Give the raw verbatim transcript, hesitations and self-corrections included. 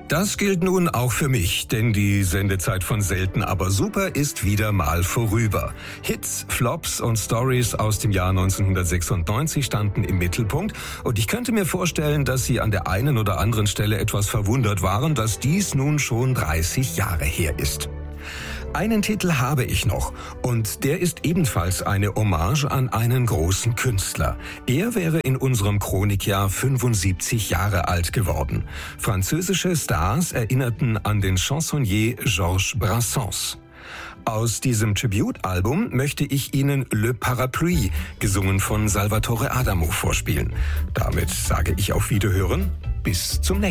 Das gilt nun auch für mich, denn die Sendezeit von Selten aber super ist wieder mal vorüber. Hits, Flops und Stories aus dem Jahr neunzehnhundertsechsundneunzig standen im Mittelpunkt und ich könnte mir vorstellen, dass Sie an der einen oder anderen Stelle etwas verwundert waren, dass dies nun schon dreißig Jahre her ist. Einen Titel habe ich noch und der ist ebenfalls eine Hommage an einen großen Künstler. Er wäre in unserem Chronikjahr fünfundsiebzig Jahre alt geworden. Französische Stars erinnerten an den Chansonnier Georges Brassens. Aus diesem Tribute-Album möchte ich Ihnen Le Parapluie, gesungen von Salvatore Adamo, vorspielen. Damit sage ich auf Wiederhören, bis zum nächsten Mal.